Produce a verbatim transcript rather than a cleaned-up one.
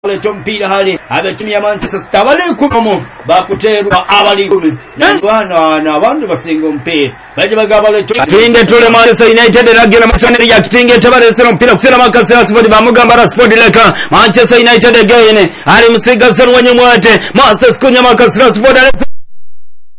Leto mpira hali abetumia Manchester City abali kumu bakuterwa abali kumi bwana na abantu basingo mpira baje bagaba leto twinde tule Manchester United ragera masaneri ya kitinge tabaretsera mpira kusera makasera Sport bamugamba ra Sport leka Manchester United again ali musiga serwanye mwate Masters kunya makasera Sport